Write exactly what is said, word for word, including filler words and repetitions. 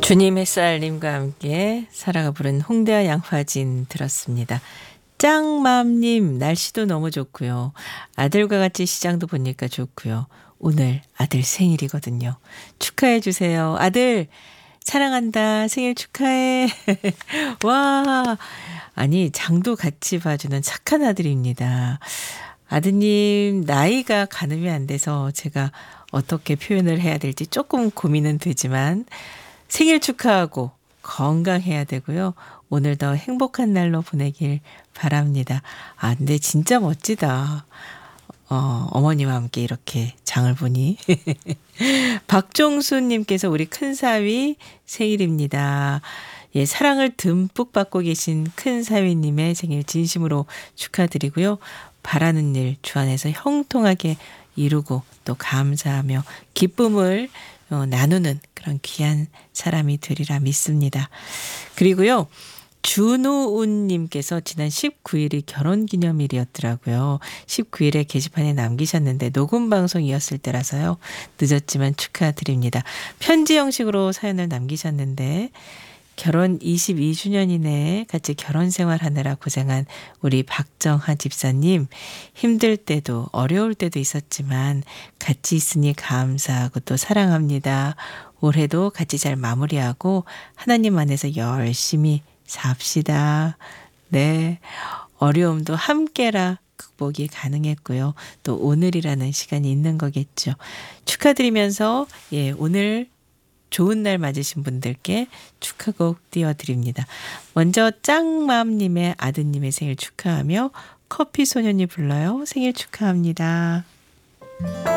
주님 햇살님과 함께 사라가 부른 홍대와 양화진 들었습니다. 짱맘님 날씨도 너무 좋고요. 아들과 같이 시장도 보니까 좋고요. 오늘 아들 생일이거든요. 축하해 주세요. 아들 사랑한다. 생일 축하해. 와, 아니 장도 같이 봐주는 착한 아들입니다. 아드님 나이가 가늠이 안 돼서 제가 어떻게 표현을 해야 될지 조금 고민은 되지만 생일 축하하고 건강해야 되고요. 오늘 더 행복한 날로 보내길 바랍니다. 아, 근데 진짜 멋지다. 어, 어머니와 함께 이렇게 장을 보니. 박종수님께서 우리 큰사위 생일입니다. 예, 사랑을 듬뿍 받고 계신 큰사위님의 생일 진심으로 축하드리고요. 바라는 일 주 안에서 형통하게 이루고 또 감사하며 기쁨을 어, 나누는 그런 귀한 사람이 되리라 믿습니다. 그리고요. 준우운님께서 지난 십구 일이 결혼기념일이었더라고요. 십구 일에 게시판에 남기셨는데 녹음 방송이었을 때라서요. 늦었지만 축하드립니다. 편지 형식으로 사연을 남기셨는데 결혼 이십이 주년이네 같이 결혼 생활하느라 고생한 우리 박정하 집사님 힘들 때도 어려울 때도 있었지만 같이 있으니 감사하고 또 사랑합니다. 올해도 같이 잘 마무리하고 하나님 안에서 열심히 삽시다. 네, 어려움도 함께라 극복이 가능했고요. 또 오늘이라는 시간이 있는 거겠죠. 축하드리면서 예 오늘 좋은 날 맞으신 분들께 축하곡 띄워드립니다. 먼저 짱맘님의 아드님의 생일 축하하며 커피소년이 불러요. 생일 축하합니다.